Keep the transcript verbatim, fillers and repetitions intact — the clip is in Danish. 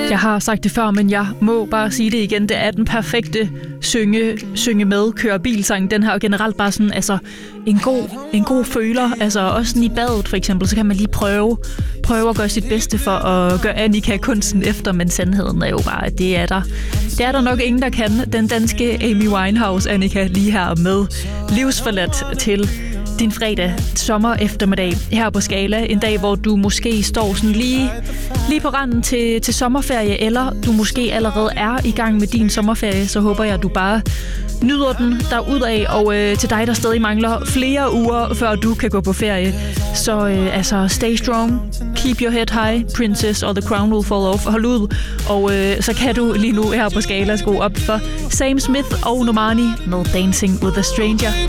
Jeg har sagt det før, men jeg må bare sige det igen. Det er den perfekte synge, synge med, køre bilsang. Den har jo generelt bare sådan, altså, en god, en god føler. Altså også sådan i badet for eksempel, så kan man lige prøve, prøve at gøre sit bedste for at gøre Annika kunsten efter, men sandheden er jo bare, at det er der. Det er der nok ingen, der kan. Den danske Amy Winehouse, Annika, lige her med livsforladt til din fredag sommer eftermiddag her på Skala. En dag, hvor du måske står sådan lige, lige på randen til, til sommerferie, eller du måske allerede er i gang med din sommerferie, så håber jeg, at du bare nyder den derudad. Og øh, til dig, der stadig mangler flere uger, før du kan gå på ferie, så øh, altså stay strong, keep your head high, princess, or the crown will fall off. Hold ud, og øh, så kan du lige nu her på Skala skrue op for Sam Smith og Normani med Dancing with a Stranger.